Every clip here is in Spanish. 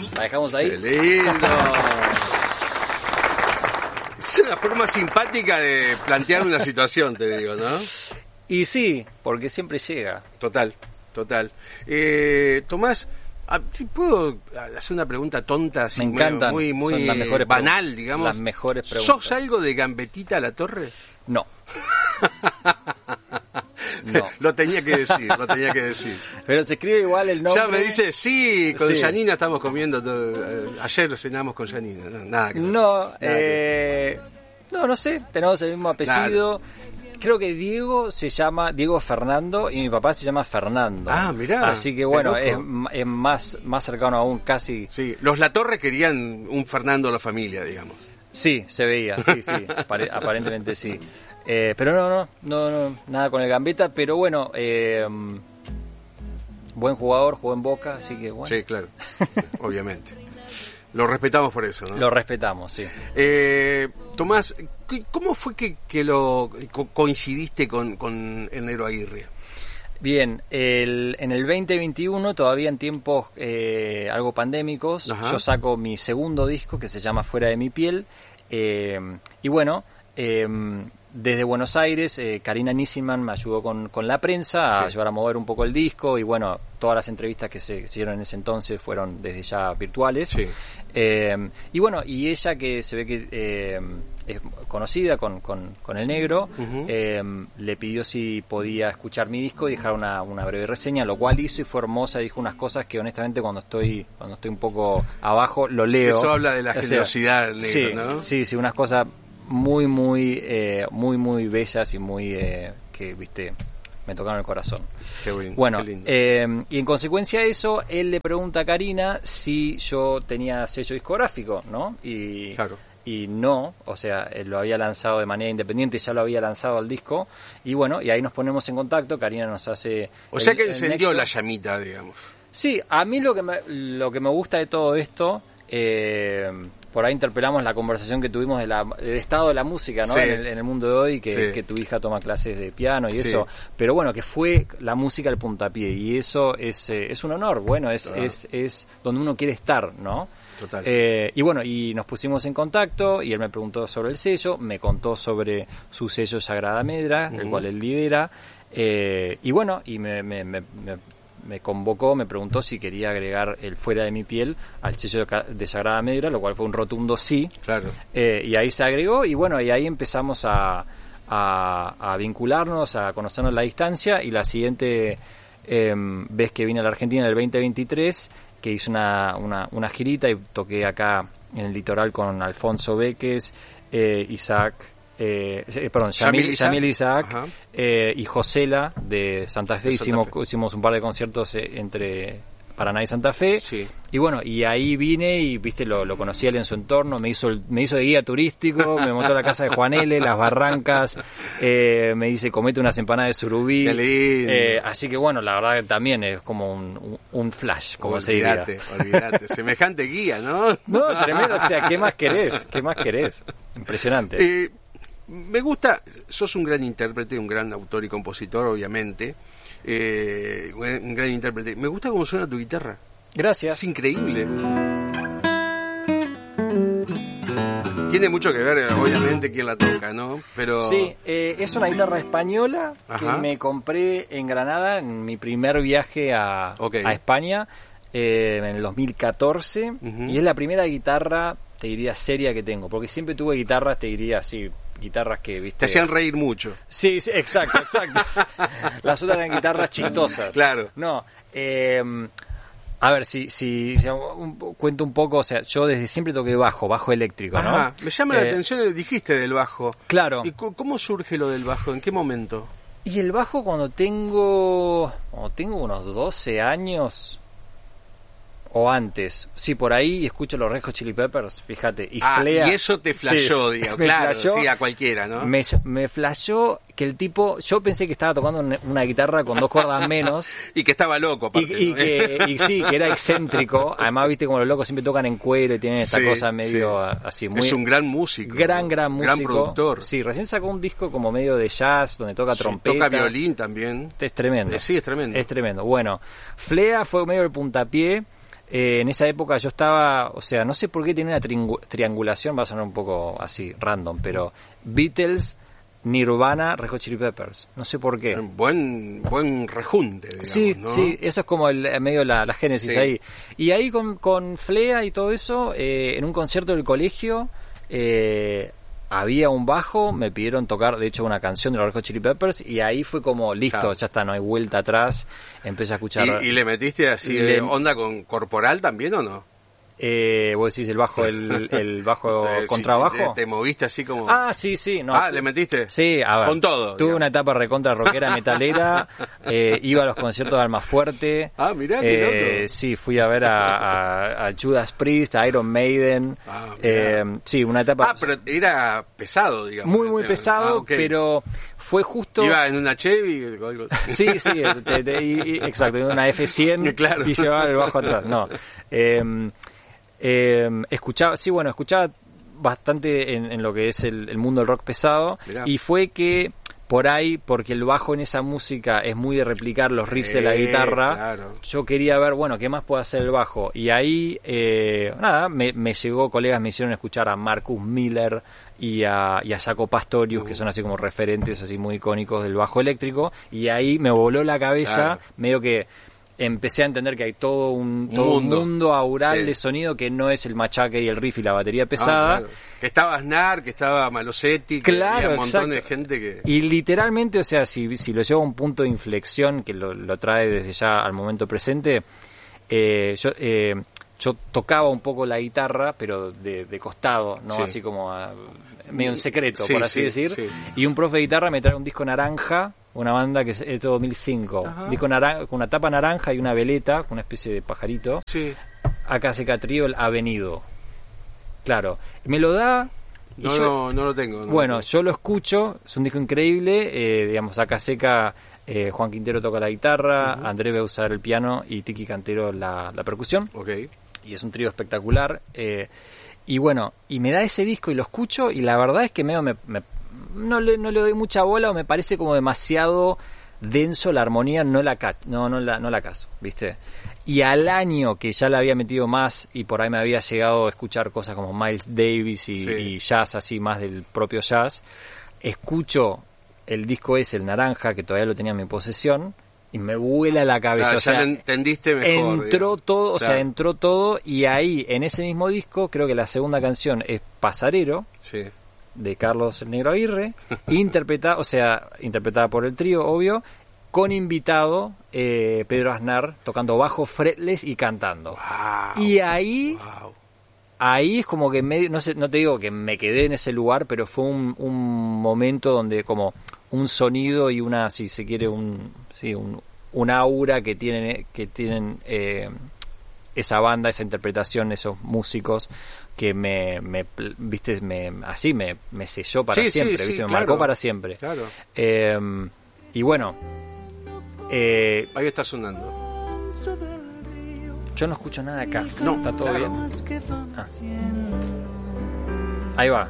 La dejamos ahí. ¡Qué lindo! Es una forma simpática de plantear una situación, te digo, ¿no? Y sí, porque siempre llega. Total. Tomás, ¿te puedo hacer una pregunta tonta? Así, me encantan. Muy Son las mejores banal, digamos. Las mejores preguntas. ¿Sos algo de Gambetita Latorre? No. No. Lo tenía que decir. Pero se escribe igual el nombre. Ya me dice, sí, con Sí. Janina estamos comiendo todo. Ayer cenamos con Janina. No, nada que ver. No sé, tenemos el mismo apellido. Creo que Diego se llama Diego Fernando y mi papá se llama Fernando. Ah, mirá. Así que bueno, es más cercano aún, casi. Sí, los Latorre querían un Fernando a la familia, digamos. Sí, se veía, sí. Aparentemente sí. Pero no, nada con el Gambetta, pero bueno, buen jugador, jugó en Boca, así que bueno. Sí, claro, obviamente. Lo respetamos por eso, ¿no? Lo respetamos, sí. Tomás, ¿cómo fue que coincidiste con el Negro Aguirre? Bien, en el 2021, todavía en tiempos algo pandémicos, Ajá. yo saco mi segundo disco que se llama Fuera de mi piel. Y bueno, desde Buenos Aires, Karina Nisman me ayudó con la prensa a llevar a mover un poco el disco. Y bueno, todas las entrevistas que se hicieron en ese entonces fueron desde ya virtuales. Sí. Y bueno, y ella que se ve que es conocida con el Negro, Uh-huh. le pidió si podía escuchar mi disco y dejar una breve reseña, lo cual hizo y fue hermosa. Dijo unas cosas que honestamente cuando estoy un poco abajo lo leo. Eso habla de la generosidad del Negro, sí, ¿no? Sí, unas cosas muy bellas y muy que viste, me tocaron el corazón. Qué bueno, Bueno, qué lindo. y en consecuencia de eso, él le pregunta a Karina si yo tenía sello discográfico, ¿no? Claro. Y no, o sea, él lo había lanzado de manera independiente, ya lo había lanzado al disco, y bueno, y ahí nos ponemos en contacto, Karina nos hace... O sea que encendió nexo. la llamita, digamos. Sí, a mí lo que me gusta de todo esto, por ahí interpelamos la conversación que tuvimos del estado de la música, ¿no? Sí. En el mundo de hoy, que tu hija toma clases de piano y eso, pero bueno, que fue la música el puntapié, y eso es un honor, bueno, es donde uno quiere estar, ¿no? Total. Y bueno, y nos pusimos en contacto y él me preguntó sobre el sello, me contó sobre su sello Sagrada Medra, el cual él lidera, y bueno, y me convocó, me preguntó si quería agregar el Fuera de mi piel al sello de Sagrada Medra, lo cual fue un rotundo sí. Claro. Y ahí se agregó y bueno, y ahí empezamos a vincularnos, a conocernos a la distancia, y la siguiente vez que vine a la Argentina en el 2023, que hice una girita y toqué acá en el litoral con Alfonso Béquez, Yamil Isaac y Josela de Santa Fe. Hicimos un par de conciertos entre Paraná y Santa Fe. Sí. Y bueno, y ahí vine y viste, lo conocí él en su entorno, me hizo de guía turístico, me mostró la casa de Juan L., las barrancas, me dice comete unas empanadas de surubí. Qué lindo. Así que bueno, la verdad que también es como un flash, como se diría. Olvídate, semejante guía, ¿no? No, tremendo, o sea, ¿qué más querés? Impresionante. Me gusta, sos un gran intérprete, un gran autor y compositor, obviamente, un gran intérprete. Me gusta cómo suena tu guitarra. Gracias. Es increíble. Tiene mucho que ver, obviamente, quién la toca, ¿no? Pero sí, es una guitarra española. Ajá. Que me compré en Granada en mi primer viaje a España en el 2014. Uh-huh. Y es la primera guitarra, te diría, seria que tengo. Porque siempre tuve guitarras, te diría así, guitarras que, viste, te hacían reír mucho. Sí, exacto. Las otras eran guitarras chistosas. Claro. No, a ver, si cuento un poco, o sea, yo desde siempre toqué bajo eléctrico, ¿no? Ajá, me llama la atención, dijiste del bajo. Claro. ¿Y cómo surge lo del bajo? ¿En qué momento? Y el bajo cuando tengo unos 12 años o antes, sí, por ahí escucho los Red Hot Chili Peppers, fíjate, y Flea. Y eso te flashó, sí, digamos, claro, flashó, sí, a cualquiera, ¿no? Me flashó que el tipo, yo pensé que estaba tocando una guitarra con 2 cuerdas menos. Y que estaba loco, aparte, y sí, que era excéntrico, además, viste, como los locos siempre tocan en cuero y tienen esta cosa medio así, muy... Es un gran músico. Gran músico. Gran productor. Sí, recién sacó un disco como medio de jazz, donde toca trompeta. Toca violín también. Es tremendo. Sí, es tremendo. Es tremendo. Bueno, Flea fue medio el puntapié en esa época yo estaba, o sea, no sé por qué tenía una triangulación, va a sonar un poco así, random, pero Beatles, Nirvana, Red Hot Chili Peppers, no sé por qué. Buen rejunte, digamos, sí, ¿no? Sí, eso es como medio la génesis Sí. ahí. Y ahí con Flea y todo eso, en un concierto del colegio, había un bajo, me pidieron tocar, de hecho, una canción de los Red Hot Chili Peppers, y ahí fue como, listo, Chao. ya está, no hay vuelta atrás, empecé a escuchar... ¿Y le metiste así onda con corporal también o no? Vos decís el bajo, el bajo contrabajo. ¿Te moviste así como...? Sí, no. ¿Le metiste? Sí, a ver. Con todo, Tuve digamos. una etapa recontra rockera, metalera, iba a los conciertos de Almafuerte. Mirá, qué loco. Sí, fui a ver a Judas Priest, a Iron Maiden. Sí, una etapa... pero era pesado, digamos. Muy pesado, ok. Pero fue justo... Iba en una Chevy o algo así. Sí, exacto, en una F100 Claro. y llevaba el bajo atrás. No. Escuchaba bastante en lo que es el mundo del rock pesado. Mirá. Y fue que por ahí, porque el bajo en esa música es muy de replicar los riffs de la guitarra, claro. yo quería ver, bueno, qué más puede hacer el bajo. Y ahí, me llegó, colegas me hicieron escuchar a Marcus Miller y a Jaco Pastorius, que son así como referentes así muy icónicos del bajo eléctrico, y ahí me voló la cabeza, Claro. medio que empecé a entender que hay todo un mundo aural de sonido que no es el machaque y el riff y la batería pesada. Claro. Que estaba Aznar, que estaba Malosetti, que había un montón de gente que... Y literalmente, o sea, si lo llevo a un punto de inflexión que lo trae desde ya al momento presente, yo tocaba un poco la guitarra, pero de costado, ¿no? Sí. Así como medio en secreto, Sí, por así decir. sí. Y un profe de guitarra me trae un disco naranja, una banda que es de 2005. Ajá. Disco naranja, con una tapa naranja y una veleta, con una especie de pajarito. Sí. AKCK Trio, el Avenido. Claro, me lo da... y No lo tengo. Bueno, yo lo escucho, es un disco increíble, digamos, AKCK, Juan Quintero toca la guitarra, Andrés va a usar el piano y Tiki Cantero la percusión. Ok. Y es un trío espectacular. Y bueno, y me da ese disco y lo escucho, y la verdad es que medio no le doy mucha bola, o me parece como demasiado denso la armonía, no la caso, ¿viste? Y al año que ya la había metido más, y por ahí me había llegado a escuchar cosas como Miles Davis y jazz, así más del propio jazz, escucho el disco ese, el naranja, que todavía lo tenía en mi posesión, y me vuela la cabeza. Claro, o sea, ya lo entendiste mejor. entró todo, Claro. entró todo, y ahí, en ese mismo disco, creo que la segunda canción es Pasarero, Sí. de Carlos el Negro Aguirre, interpretada por el trío, obvio, con invitado Pedro Aznar tocando bajo, fretless y cantando. Wow. Y ahí Wow. ahí es como que medio, no te digo que me quedé en ese lugar, pero fue un momento donde como un sonido y una, si se quiere, un aura que tienen esa banda, esa interpretación, esos músicos, que me selló para siempre, ¿viste? Me claro, marcó para siempre. Claro. Y bueno, Ahí está sonando. yo no escucho nada acá. No, ¿Está todo claro. bien? Ah. Ahí va.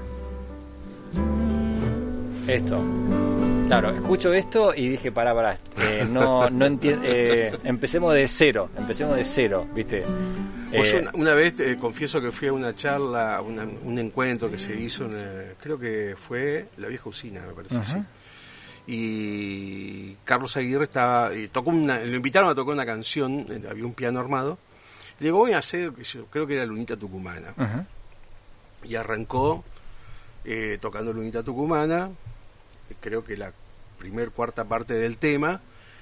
Esto. Claro, escucho esto y dije, pará, no entiendo, empecemos de cero, ¿viste? Pues una vez, confieso que fui a una charla, un encuentro que se hizo, creo que fue la Vieja Usina, me parece, Uh-huh. sí. Y Carlos Aguirre lo invitaron a tocar una canción, había un piano armado, y le digo, voy a hacer, creo que era Lunita Tucumana. Uh-huh. Y arrancó tocando Lunita Tucumana, creo que la cuarta parte del tema,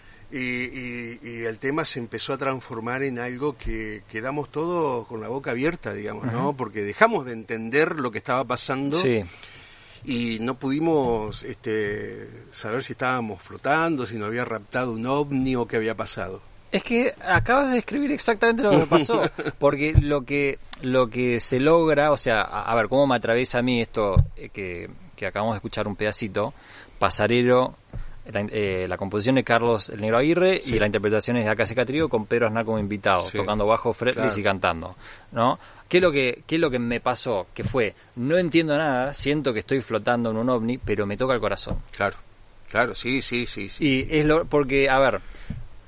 y el tema se empezó a transformar en algo que quedamos todos con la boca abierta, digamos, Uh-huh. ¿no? Porque dejamos de entender lo que estaba pasando. Sí. Y no pudimos saber si estábamos flotando, si nos había raptado un ovni o qué había pasado. Es que acabas de describir exactamente lo que me pasó, porque lo que se logra, o sea, a ver, cómo me atraviesa a mí esto que acabamos de escuchar un pedacito, Pasarero, la composición de Carlos el Negro Aguirre, Sí. y la interpretación es de AKCK Trio con Pedro Aznar como invitado, Sí. tocando bajo, fretless, Claro. y cantando, ¿no? ¿Qué es lo que me pasó? Que fue, no entiendo nada, siento que estoy flotando en un ovni, pero me toca el corazón. Claro, sí. Y es porque, a ver,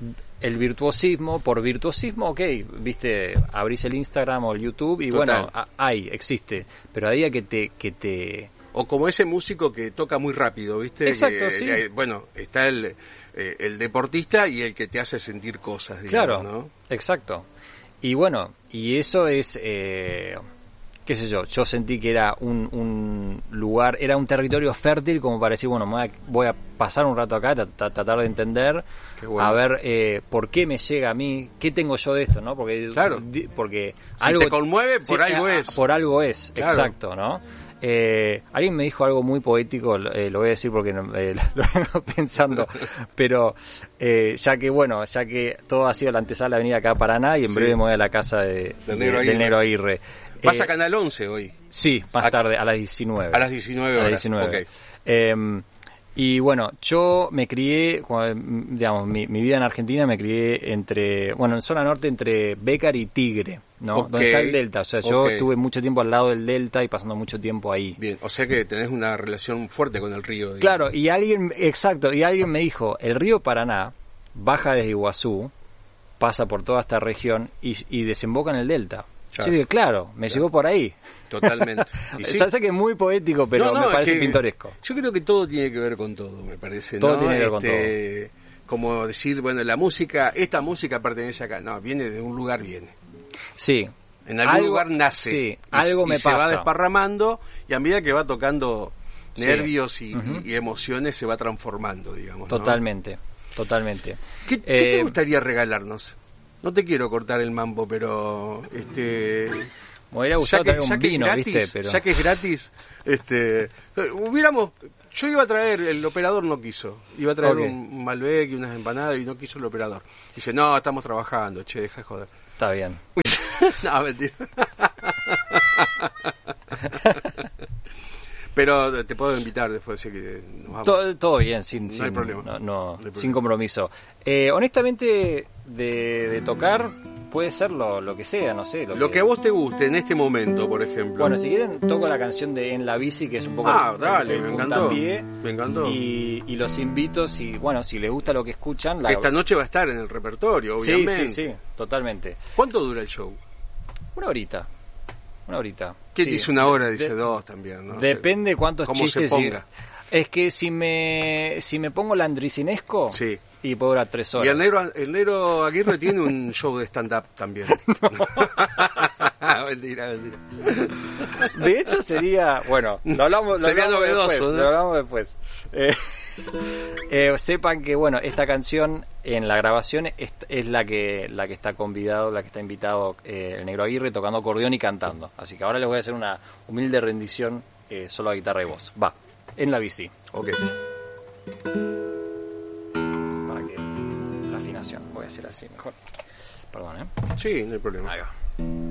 el virtuosismo, por virtuosismo, ok, viste, abrís el Instagram o el YouTube y Total. bueno, existe, pero a día que te O como ese músico que toca muy rápido, ¿viste? Exacto, Que, sí. Bueno, está el deportista y el que te hace sentir cosas, digamos, claro, ¿no? exacto. Y bueno, y eso es, qué sé yo sentí que era un lugar, era un territorio fértil como para decir, bueno, voy a pasar un rato acá, tratar de entender, Qué bueno. a ver por qué me llega a mí, qué tengo yo de esto, ¿no? Porque, Claro. porque Si te conmueve, por algo es. Por algo es, Claro. exacto, ¿no? Alguien me dijo algo muy poético, lo voy a decir porque lo vengo pensando, pero ya que todo ha sido la antesala de la Avenida acá Paraná y en Sí. breve me voy a la casa del Negro Aguirre. Vas a Canal 11 hoy. Sí, más tarde, a las 19. A las 19 A las horas. 19. Ok. Y bueno, yo me crié, digamos, mi vida en Argentina me crié en zona norte entre Bécar y Tigre, ¿no? Ok. Donde está el Delta. O sea, yo Ok. estuve mucho tiempo al lado del Delta y pasando mucho tiempo ahí. Bien, o sea que tenés una relación fuerte con el río. Digamos. Claro, y alguien me dijo, el río Paraná baja desde Iguazú, pasa por toda esta región y desemboca en el Delta. Claro. Yo dije, claro, me llegó por ahí. Totalmente. Y sí. Ya sé que es muy poético, pero No, me es parece que pintoresco. Yo creo que todo tiene que ver con todo, me parece. Todo ¿no? tiene que ver con todo. Como decir, bueno, esta música pertenece acá. No, viene de un lugar, viene. Sí. En algún lugar nace. Sí, y, algo y me se va pasa. desparramando y a medida que va tocando Sí. nervios y emociones se va transformando, digamos. ¿no? Totalmente. ¿Qué te gustaría regalarnos? No te quiero cortar el mambo, pero Me hubiera gustado traer un vino, gratis, ¿viste? Pero ya que es gratis, yo iba a traer, el operador no quiso, iba a traer Ok. un Malbec y unas empanadas y no quiso el operador. Dice, no, estamos trabajando, che, deja de joder. está bien. No, mentira. Pero te puedo invitar después, así que nos vamos. Todo bien, sin No hay problema. no, hay problema. sin compromiso. Honestamente, de tocar puede ser lo que sea, no sé. Lo que a vos te guste en este momento, por ejemplo. Bueno, si quieren, toco la canción de En la bici, que es un poco Dale, el me encantó. puntapié. Me encantó. Y los invito, si les gusta lo que escuchan. Esta noche va a estar en el repertorio, obviamente. Sí, totalmente. ¿Cuánto dura el show? Una horita. ¿Quién Sí. dice una hora? Dice dos también, ¿no? Depende cuántos cómo chistes. se ponga. Es que si me pongo landricinesco, Sí. y puedo durar 3 horas. Y el negro Aguirre tiene un show de stand-up también. Mentira. De hecho sería, bueno, Sería novedoso, ¿no? Lo hablamos después. Sepan que bueno, esta canción en la grabación es la que está convidado, la que está invitado el Negro Aguirre tocando acordeón y cantando. Así que ahora les voy a hacer una humilde rendición solo a guitarra y voz. Va, En la bici. Ok. Para que la afinación, voy a hacer así mejor. Perdón, Sí, no hay problema. Ahí va.